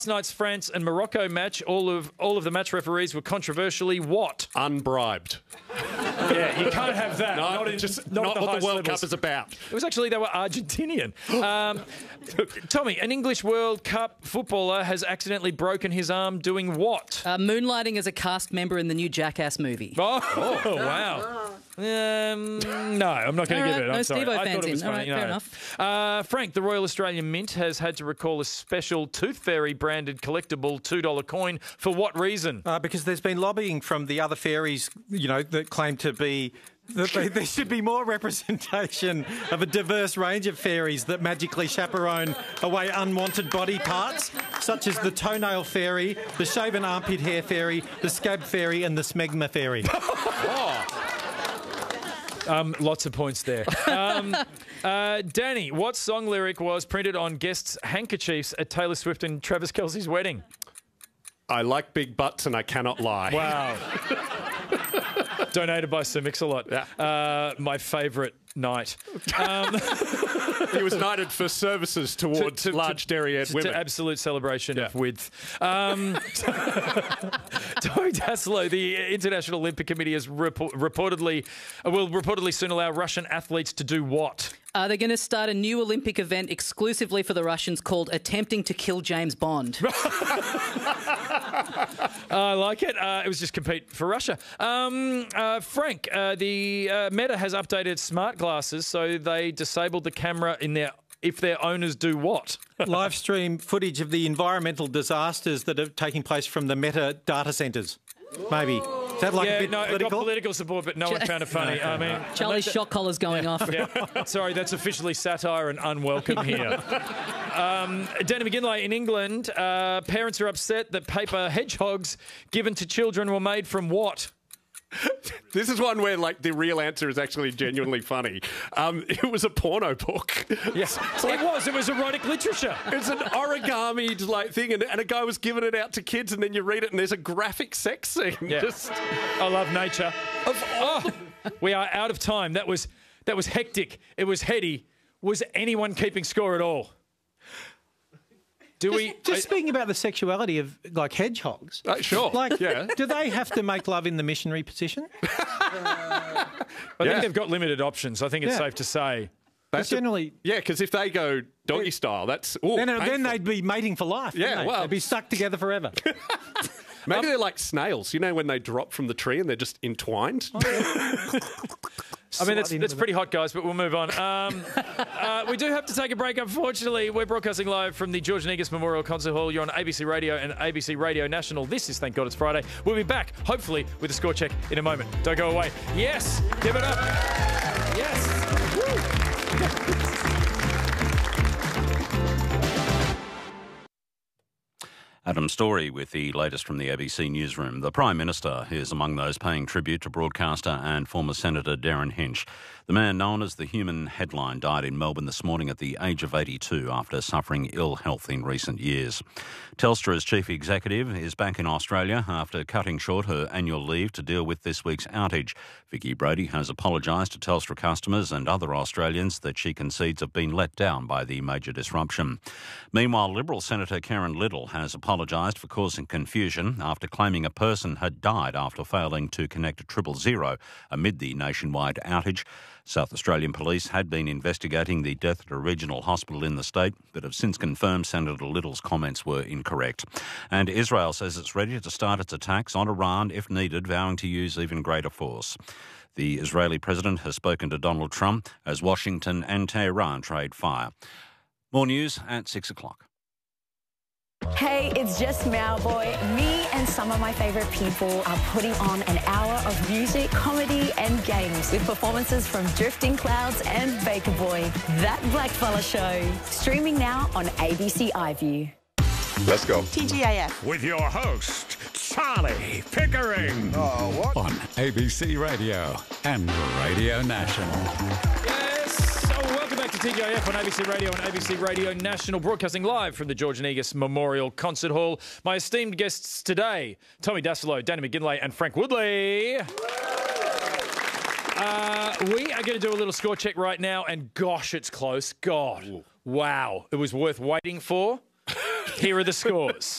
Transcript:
night's France and Morocco match, all of the match referees were controversially what? Unbribed. Yeah, you can't have that. No, not what the World levels. Cup is about. It was actually, they were Argentinian. Tommy, an English World Cup footballer has accidentally broken his arm doing what? Moonlighting as a cast member in the new Jackass movie. Oh, wow. No, I'm not going to give it. I'm sorry. Steve-O I thought it was fans in. funny. All right, fair enough. Frank, the Royal Australian Mint has had to recall a special Tooth Fairy branded collectible $2 coin. For what reason? Because there's been lobbying from the other fairies, that claim to be that there should be more representation of a diverse range of fairies that magically chaperone away unwanted body parts, such as the toenail fairy, the shaven armpit hair fairy, the scab fairy and the smegma fairy. Lots of points there. Danny, what song lyric was printed on guests' handkerchiefs at Taylor Swift and Travis Kelce's wedding? I like big butts and I cannot lie. Wow. Donated by Sir Mix-a-Lot. Yeah. My favourite night. He was knighted for services towards large dairy-haired women. To absolute celebration of width. Tommy Daslow, the International Olympic Committee has reportedly soon allow Russian athletes to do what? They're going to start a new Olympic event exclusively for the Russians called Attempting to Kill James Bond. I like it. It was just compete for Russia. Frank, the Meta has updated its smart glasses, so they disabled the camera if their owners do what? Live stream footage of the environmental disasters that are taking place from the Meta data centres. Maybe. Is that like a bit political? It got political support, but no one found it funny. No. I mean, Charlie's shot collar's going off. Yeah. Sorry, that's officially satire and unwelcome here. Danny McGinley, in England, parents are upset that paper hedgehogs given to children were made from what? This is one where, the real answer is actually genuinely funny. It was a porno book. Yes, it was erotic literature. It's an origami thing, and a guy was giving it out to kids, and then you read it, and there's a graphic sex scene. Yeah. I love nature. We are out of time. That was hectic. It was heady. Was anyone keeping score at all? Just speaking about the sexuality of hedgehogs. Sure. Do they have to make love in the missionary position? I think they've got limited options. I think it's safe to say. That's generally... because if they go doggy style, that's... Then they'd be mating for life. Yeah, they'd be stuck together forever. Maybe they're like snails, when they drop from the tree and they're just entwined. I mean, that's pretty hot, guys, but we'll move on. We do have to take a break, unfortunately. We're broadcasting live from the George Negus Memorial Concert Hall. You're on ABC Radio and ABC Radio National. This is Thank God It's Friday. We'll be back, hopefully, with a score check in a moment. Don't go away. Yes! Give it up! Yes! Woo! Adam Story with the latest from the ABC Newsroom. The Prime Minister is among those paying tribute to broadcaster and former Senator Darren Hinch. The man known as the Human Headline died in Melbourne this morning at the age of 82 after suffering ill health in recent years. Telstra's chief executive is back in Australia after cutting short her annual leave to deal with this week's outage. Vicky Brody has apologised to Telstra customers and other Australians that she concedes have been let down by the major disruption. Meanwhile, Liberal Senator Karen Liddle has apologised for causing confusion after claiming a person had died after failing to connect 000 amid the nationwide outage. South Australian police had been investigating the death at a regional hospital in the state, but have since confirmed Senator Liddle's comments were incorrect. And Israel says it's ready to start its attacks on Iran if needed, vowing to use even greater force. The Israeli president has spoken to Donald Trump as Washington and Tehran trade fire. More news at 6 o'clock. Hey, it's just Mauboy. Me and some of my favourite people are putting on an hour of music, comedy and games with performances from Drifting Clouds and Baker Boy. That Blackfella Show. Streaming now on ABC iView. Let's go. TGIF. With your host, Charlie Pickering. What? On ABC Radio and Radio National. Welcome back to TGIF on ABC Radio and ABC Radio National, broadcasting live from the George Negus Memorial Concert Hall. My esteemed guests today, Tommy Daslow, Danny McGinley and Frank Woodley. We are going to do a little score check right now, and gosh, it's close. God, wow. It was worth waiting for. Here are the scores.